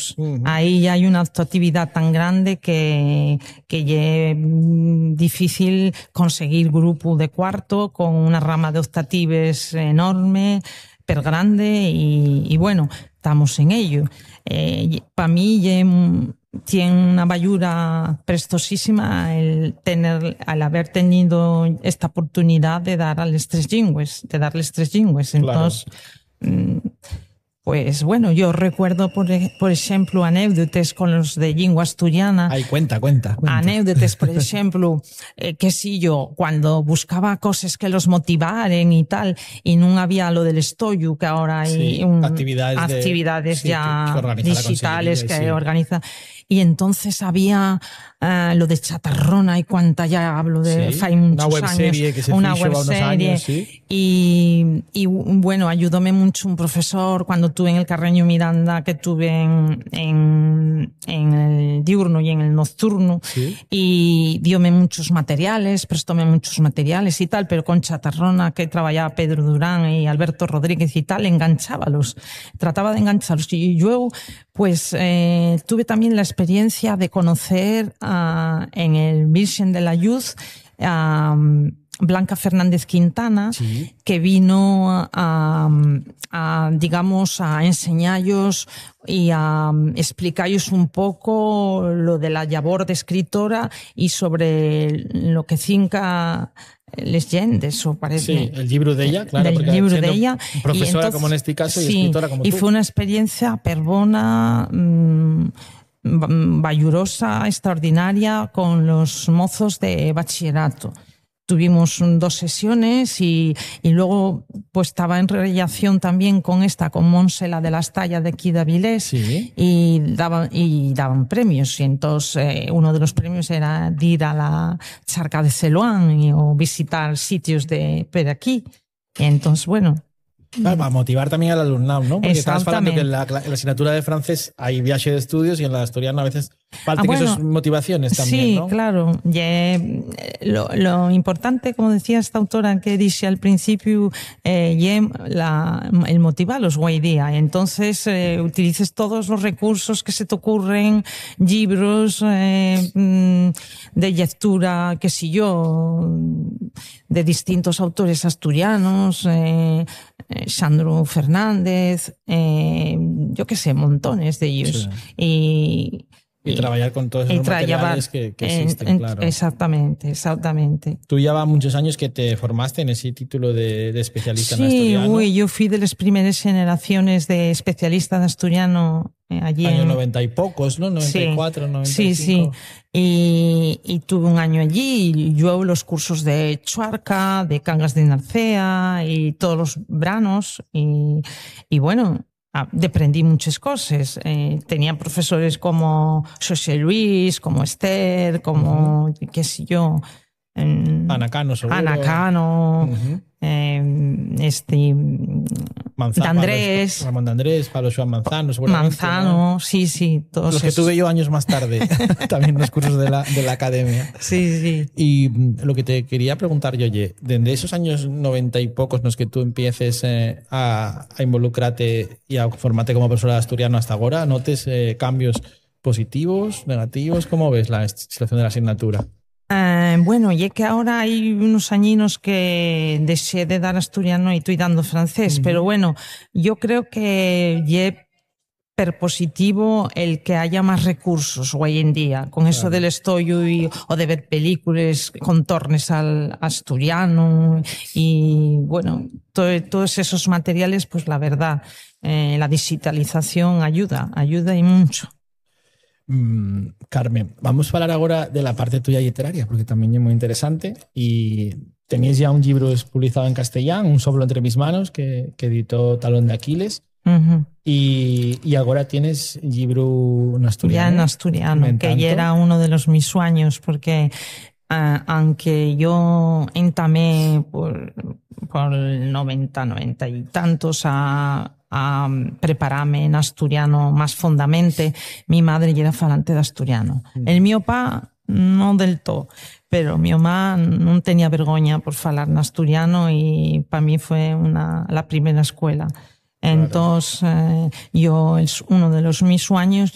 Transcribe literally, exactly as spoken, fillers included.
años. Uh-huh. Ahí hay una actividad tan grande que, que es difícil conseguir grupo de cuarto con una rama de optatives enorme, pero grande, y, y bueno, estamos en ello. Eh, para mí tiene una bayura prestosísima el tener, al haber tenido esta oportunidad de dar a las tres lingües, de darles tres lingües. Entonces, claro. Pues bueno, yo recuerdo, por, por ejemplo, anécdotas con los de lengua asturiana. Ay, cuenta, cuenta, cuenta. Anécdotas, por ejemplo, eh, que si yo, cuando buscaba cosas que los motivaran y tal, y no había lo del estoyu, que ahora hay sí, un, actividades, actividades de, ya sí, que, que digitales que sí. organiza. Y entonces había uh, lo de Chatarrona y cuanta ya hablo de sí, fai muchos una web años, serie que se una fichó web unos serie años, sí. y, y bueno, ayudóme mucho un profesor cuando tuve en el Carreño Miranda, que tuve en, en, en el diurno y en el nocturno, sí. y dióme muchos materiales, prestóme muchos materiales y tal, pero con Chatarrona, que trabajaba Pedro Durán y Alberto Rodríguez y tal, enganchábalos, trataba de engancharlos. Y yo, pues, eh, tuve también la experiencia de conocer uh, en el Virgen de la Luz a um, Blanca Fernández Quintana, sí. que vino a, a, digamos, a enseñarlos y a explicarlos un poco lo de la labor de escritora y sobre lo que cinca les llendes, o parece. Sí, el libro de ella, claro, del porque libro de ella. profesora entonces, como en este caso y sí, escritora como y tú. Y fue una experiencia perbona, mmm, bayurosa, extraordinaria, con los mozos de bachillerato. Tuvimos dos sesiones y, y luego pues estaba en relación también con esta, con Monse, la de las tallas de aquí de Avilés, sí. y, daban, y daban premios. Y entonces eh, uno de los premios era de ir a la charca de Celoán y, o visitar sitios de por aquí. Y entonces, bueno... Claro, para motivar también al alumnado, ¿no? Porque estabas hablando que en la, en la asignatura de francés hay viaje de estudios y en la asturiana a veces falta ah, bueno, esas motivaciones también, sí, ¿no? Sí, claro. Y, lo, lo importante, como decía esta autora que dije al principio, eh, y la, el motivarlos hoy día. Entonces, eh, utilices todos los recursos que se te ocurren, libros eh, de lectura, qué sé yo, de distintos autores asturianos, eh, Sandro Fernández, eh, yo qué sé, montones de ellos. Sí. Y, y, y trabajar con todos esos materiales que, que existen, en, claro. Exactamente, exactamente. Tú ya va muchos años que te formaste en ese título de, de especialista sí, en asturiano. Sí, uy, yo fui de las primeras generaciones de especialista en asturiano eh, allí Año en... noventa y pocos, ¿no? noventa y cuatro, sí, noventa Sí, y cinco. sí. Y, y tuve un año allí y yo los cursos de Chuarca, de Cangas de Narcea y todos los veranos y, y bueno, aprendí muchas cosas. Eh, tenía profesores como José Luis, como Esther, como, uh-huh. qué sé yo... Ana Cano, seguro. Ana Cano, uh-huh. eh, este... Manzano, de Andrés. Ramón de Andrés, Pablo Joan Manzano, seguramente. Manzano, ¿no? sí, sí. Todos los que esos. tuve yo años más tarde, también en los cursos de la, de la academia. Sí, sí. Y lo que te quería preguntar yo, oye, desde esos años noventa y pocos en los que tú empieces eh, a, a involucrarte y a formarte como profesora de asturiano hasta ahora, ¿notes eh, cambios positivos, negativos? ¿Cómo ves la situación de la asignatura? Eh, bueno, y es que ahora hay unos añinos que dejé de dar asturiano y estoy dando francés, uh-huh. pero bueno, yo creo que es perpositivo el que haya más recursos hoy en día, con eso claro. del estudio y, o de ver películas con tornes al asturiano y bueno, todo, todos esos materiales, pues la verdad, eh, la digitalización ayuda, ayuda y mucho. Mm, Carmen, vamos a hablar ahora de la parte tuya literaria, porque también es muy interesante y tenéis ya un libro publicado en castellano, Un soplo entre mis manos, que, que editó Talón de Aquiles, uh-huh. y, y ahora tienes libro en asturiano. Ya en asturiano, que ya era uno de los mis sueños, porque uh, aunque yo entamé por, por el noventa, noventa y tantos a a prepararme en asturiano más fondamente, mi madre ya era falante de asturiano. Mm. El mío pa no del todo, pero mi mamá no tenía vergüenza por falar en asturiano y para mí fue una, la primera escuela. Entonces, claro. eh, yo, es uno de los mis sueños